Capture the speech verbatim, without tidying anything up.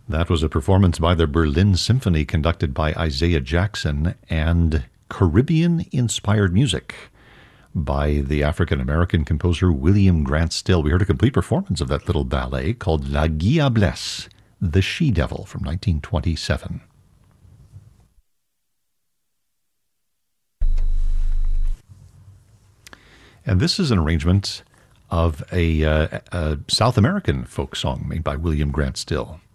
That was a performance by the Berlin Symphony conducted by Isaiah Jackson, and Caribbean-inspired music by the African-American composer William Grant Still. We heard a complete performance of that little ballet called La Diablesse, The She-Devil, from nineteen twenty-seven. And this is an arrangement of a, uh, a South American folk song made by William Grant Still.